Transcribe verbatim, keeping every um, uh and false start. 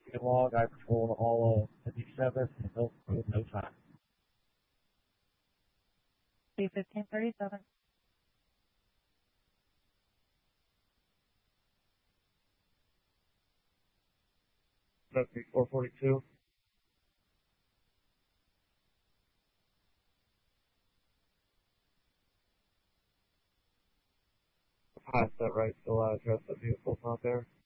Get log, I patrolled all of fifty-seven and built with no time. C fifteen thirty-seven. Seventy four forty two. Past that right, still address, that vehicle's not there.